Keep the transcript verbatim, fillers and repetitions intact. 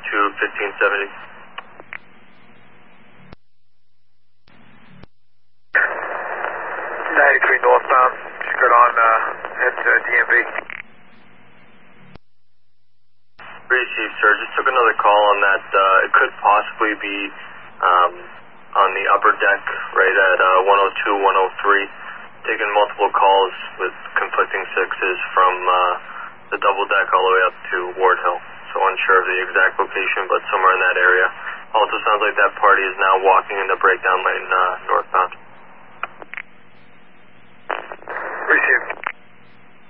to fifteen seventy. ninety-three northbound, just got on, uh, head to D M V. Received, sir. Just took another call on that. Uh, it could possibly be um, on the upper deck right at uh, one oh two, one oh three. Taking multiple calls with conflicting sixes from uh, the double deck all the way up to Ward Hill. So unsure of the exact location, but somewhere in that area. Also sounds like that party is now walking in the breakdown lane uh, northbound.